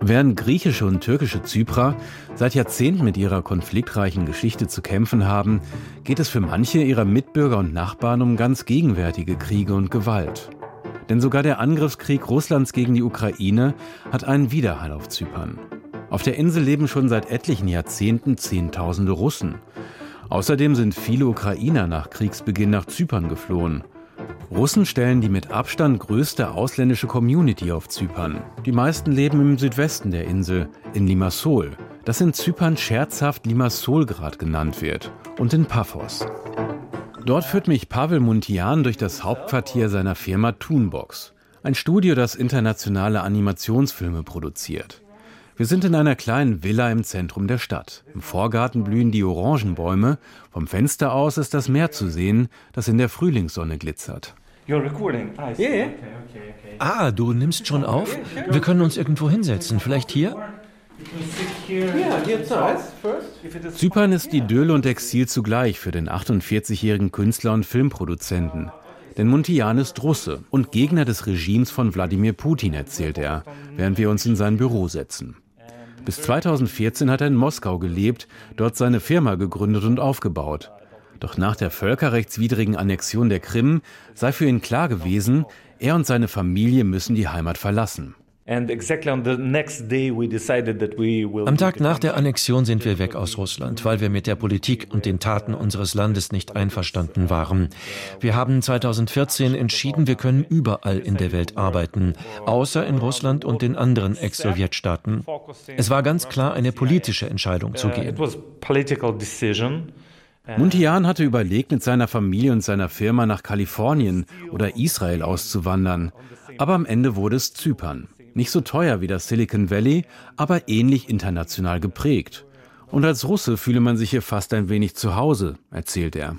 Während griechische und türkische Zyprer seit Jahrzehnten mit ihrer konfliktreichen Geschichte zu kämpfen haben, geht es für manche ihrer Mitbürger und Nachbarn um ganz gegenwärtige Kriege und Gewalt. Denn sogar der Angriffskrieg Russlands gegen die Ukraine hat einen Widerhall auf Zypern. Auf der Insel leben schon seit etlichen Jahrzehnten Zehntausende Russen. Außerdem sind viele Ukrainer nach Kriegsbeginn nach Zypern geflohen. Russen stellen die mit Abstand größte ausländische Community auf Zypern. Die meisten leben im Südwesten der Insel, in Limassol, das in Zypern scherzhaft Limassolgrad genannt wird, und in Paphos. Dort führt mich Pavel Muntian durch das Hauptquartier seiner Firma Toonbox, ein Studio, das internationale Animationsfilme produziert. Wir sind in einer kleinen Villa im Zentrum der Stadt. Im Vorgarten blühen die Orangenbäume. Vom Fenster aus ist das Meer zu sehen, das in der Frühlingssonne glitzert. Ah, du nimmst schon auf? Wir können uns irgendwo hinsetzen. Vielleicht hier? Zypern ist Idyll und Exil zugleich für den 48-jährigen Künstler und Filmproduzenten. Denn Muntian ist Russe und Gegner des Regimes von Wladimir Putin, erzählt er, während wir uns in sein Büro setzen. Bis 2014 hat er in Moskau gelebt, dort seine Firma gegründet und aufgebaut. Doch nach der völkerrechtswidrigen Annexion der Krim sei für ihn klar gewesen, er und seine Familie müssen die Heimat verlassen. Am Tag nach der Annexion sind wir weg aus Russland, weil wir mit der Politik und den Taten unseres Landes nicht einverstanden waren. Wir haben 2014 entschieden, wir können überall in der Welt arbeiten, außer in Russland und den anderen Ex-Sowjetstaaten. Es war ganz klar eine politische Entscheidung zu gehen. Muntian hatte überlegt, mit seiner Familie und seiner Firma nach Kalifornien oder Israel auszuwandern. Aber am Ende wurde es Zypern. Nicht so teuer wie das Silicon Valley, aber ähnlich international geprägt. Und als Russe fühle man sich hier fast ein wenig zu Hause, erzählt er.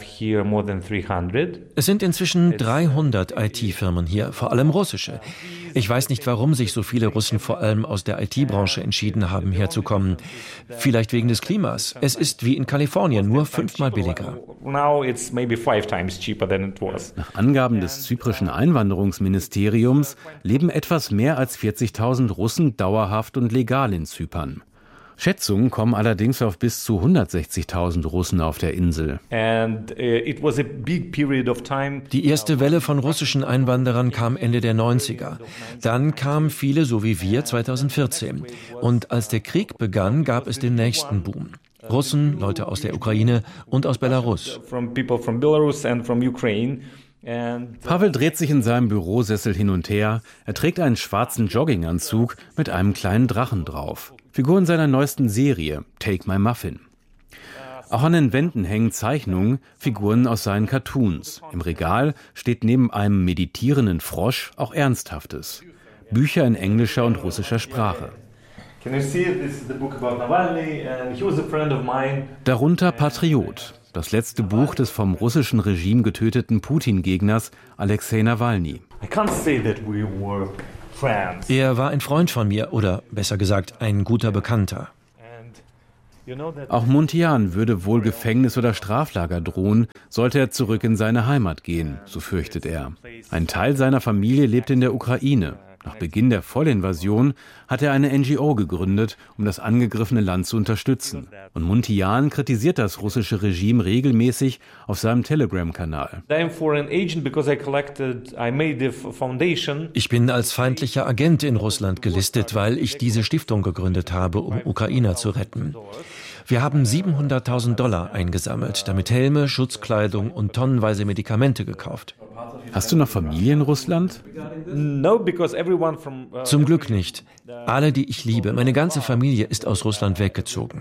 Es sind inzwischen 300 IT-Firmen hier, vor allem russische. Ich weiß nicht, warum sich so viele Russen vor allem aus der IT-Branche entschieden haben, herzukommen. Vielleicht wegen des Klimas. Es ist wie in Kalifornien, nur 5-mal billiger. Nach Angaben des zyprischen Einwanderungsministeriums leben etwas mehr als 40.000 Russen dauerhaft und legal in Zypern. Schätzungen kommen allerdings auf bis zu 160.000 Russen auf der Insel. Die erste Welle von russischen Einwanderern kam Ende der 90er. Dann kamen viele, so wie wir, 2014. Und als der Krieg begann, gab es den nächsten Boom. Russen, Leute aus der Ukraine und aus Belarus. Pavel dreht sich in seinem Bürosessel hin und her. Er trägt einen schwarzen Jogginganzug mit einem kleinen Drachen drauf. Figuren seiner neuesten Serie, Take My Muffin. Auch an den Wänden hängen Zeichnungen, Figuren aus seinen Cartoons. Im Regal steht neben einem meditierenden Frosch auch Ernsthaftes. Bücher in englischer und russischer Sprache. Darunter Patriot, das letzte Buch des vom russischen Regime getöteten Putin-Gegners Alexei Nawalny. Er war ein Freund von mir, oder besser gesagt, ein guter Bekannter. Auch Muntian würde wohl Gefängnis oder Straflager drohen, sollte er zurück in seine Heimat gehen, so fürchtet er. Ein Teil seiner Familie lebt in der Ukraine. Nach Beginn der Vollinvasion hat er eine NGO gegründet, um das angegriffene Land zu unterstützen. Und Muntian kritisiert das russische Regime regelmäßig auf seinem Telegram-Kanal. Ich bin als feindlicher Agent in Russland gelistet, weil ich diese Stiftung gegründet habe, um Ukrainer zu retten. Wir haben $700.000 eingesammelt, damit Helme, Schutzkleidung und tonnenweise Medikamente gekauft. Hast du noch Familie in Russland? Zum Glück nicht. Alle, die ich liebe, meine ganze Familie ist aus Russland weggezogen.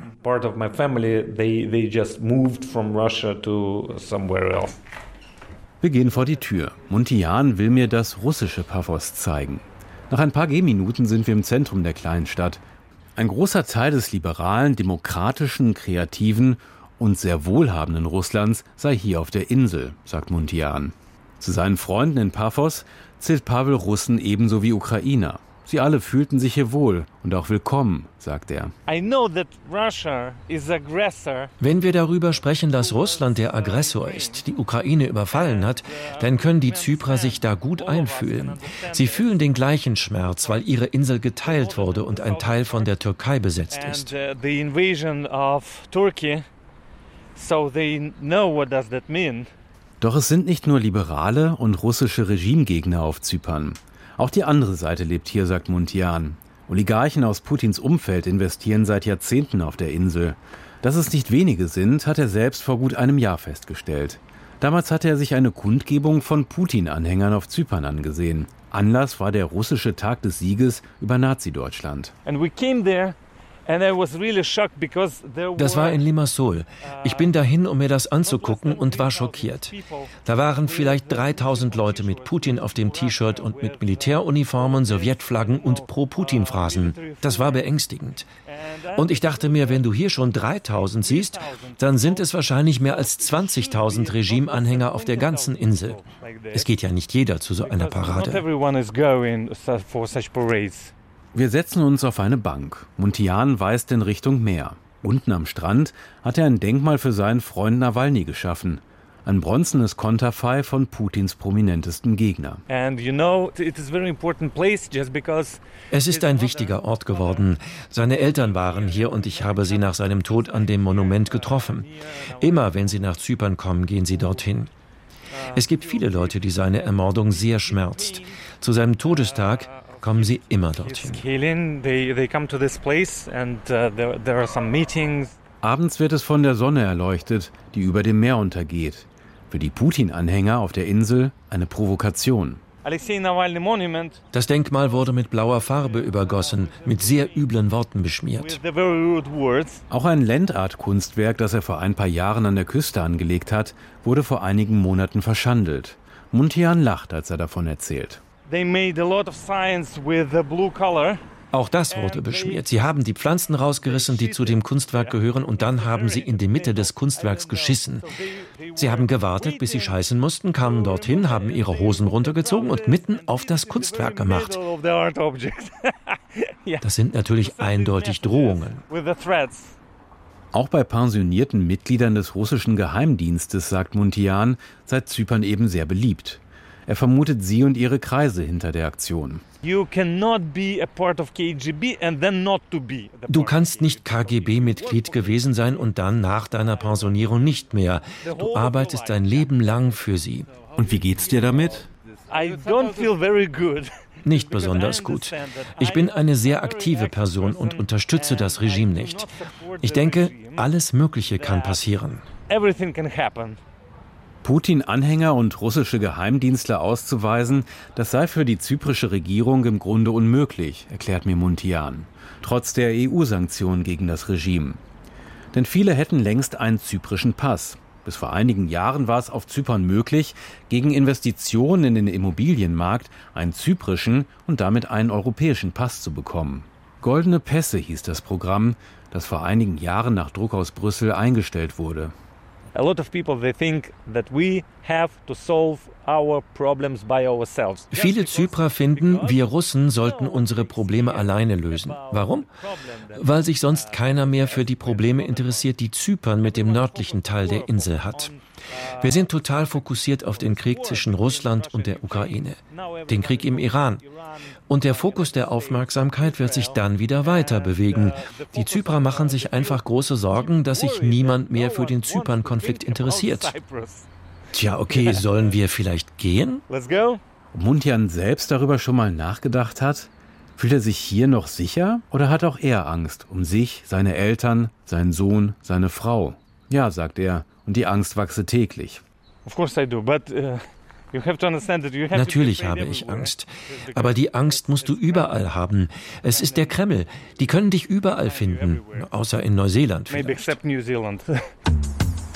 Wir gehen vor die Tür. Muntian will mir das russische Paphos zeigen. Nach ein paar Gehminuten sind wir im Zentrum der kleinen Stadt. Ein großer Teil des liberalen, demokratischen, kreativen und sehr wohlhabenden Russlands sei hier auf der Insel, sagt Muntian. Zu seinen Freunden in Paphos zählt Pavel Russen ebenso wie Ukrainer. Sie alle fühlten sich hier wohl und auch willkommen, sagt er. Wenn wir darüber sprechen, dass Russland der Aggressor ist, die Ukraine überfallen hat, dann können die Zyprer sich da gut einfühlen. Sie fühlen den gleichen Schmerz, weil ihre Insel geteilt wurde und ein Teil von der Türkei besetzt ist. Doch es sind nicht nur Liberale und russische Regimegegner auf Zypern. Auch die andere Seite lebt hier, sagt Muntean. Oligarchen aus Putins Umfeld investieren seit Jahrzehnten auf der Insel. Dass es nicht wenige sind, hat er selbst vor gut einem Jahr festgestellt. Damals hatte er sich eine Kundgebung von Putin-Anhängern auf Zypern angesehen. Anlass war der russische Tag des Sieges über Nazi-Deutschland. Das war in Limassol. Ich bin dahin, um mir das anzugucken und war schockiert. Da waren vielleicht 3000 Leute mit Putin auf dem T-Shirt und mit Militäruniformen, Sowjetflaggen und Pro-Putin-Phrasen. Das war beängstigend. Und ich dachte mir, wenn du hier schon 3000 siehst, dann sind es wahrscheinlich mehr als 20.000 Regimeanhänger auf der ganzen Insel. Es geht ja nicht jeder zu so einer Parade. Wir setzen uns auf eine Bank. Muntean weist in Richtung Meer. Unten am Strand hat er ein Denkmal für seinen Freund Nawalny geschaffen. Ein bronzenes Konterfei von Putins prominentesten Gegner. Es ist ein wichtiger Ort geworden. Seine Eltern waren hier und ich habe sie nach seinem Tod an dem Monument getroffen. Immer wenn sie nach Zypern kommen, gehen sie dorthin. Es gibt viele Leute, die seine Ermordung sehr schmerzt. Zu seinem Todestag kommen sie immer dorthin. Abends wird es von der Sonne erleuchtet, die über dem Meer untergeht. Für die Putin-Anhänger auf der Insel eine Provokation. Das Denkmal wurde mit blauer Farbe übergossen, mit sehr üblen Worten beschmiert. Auch ein Landart-Kunstwerk, das er vor ein paar Jahren an der Küste angelegt hat, wurde vor einigen Monaten verschandelt. Muntean lacht, als er davon erzählt. Auch das wurde beschmiert. Sie haben die Pflanzen rausgerissen, die zu dem Kunstwerk gehören, und dann haben sie in die Mitte des Kunstwerks geschissen. Sie haben gewartet, bis sie scheißen mussten, kamen dorthin, haben ihre Hosen runtergezogen und mitten auf das Kunstwerk gemacht. Das sind natürlich eindeutig Drohungen. Auch bei pensionierten Mitgliedern des russischen Geheimdienstes, sagt Muntean, sei Zypern eben sehr beliebt. Er vermutet sie und ihre Kreise hinter der Aktion. Du kannst nicht KGB-Mitglied gewesen sein und dann nach deiner Pensionierung nicht mehr. Du arbeitest dein Leben lang für sie. Und wie geht's dir damit? Nicht besonders gut. Ich bin eine sehr aktive Person und unterstütze das Regime nicht. Ich denke, alles Mögliche kann passieren. Putin-Anhänger und russische Geheimdienstler auszuweisen, das sei für die zyprische Regierung im Grunde unmöglich, erklärt mir Muntean, trotz der EU-Sanktionen gegen das Regime. Denn viele hätten längst einen zyprischen Pass. Bis vor einigen Jahren war es auf Zypern möglich, gegen Investitionen in den Immobilienmarkt einen zyprischen und damit einen europäischen Pass zu bekommen. Goldene Pässe hieß das Programm, das vor einigen Jahren nach Druck aus Brüssel eingestellt wurde. Viele Zyprer finden, wir Russen sollten unsere Probleme alleine lösen. Warum? Weil sich sonst keiner mehr für die Probleme interessiert, die Zypern mit dem nördlichen Teil der Insel hat. Wir sind total fokussiert auf den Krieg zwischen Russland und der Ukraine, den Krieg im Iran. Und der Fokus der Aufmerksamkeit wird sich dann wieder weiter bewegen. Die Zyprer machen sich einfach große Sorgen, dass sich niemand mehr für den Zypern-Konflikt interessiert. Tja, okay, sollen wir vielleicht gehen? Ob Muntean selbst darüber schon mal nachgedacht hat? Fühlt er sich hier noch sicher oder hat auch er Angst um sich, seine Eltern, seinen Sohn, seine Frau? Ja, sagt er, und die Angst wachse täglich. Natürlich habe ich Angst. Aber die Angst musst du überall haben. Es ist der Kreml. Die können dich überall finden. Außer in Neuseeland vielleicht.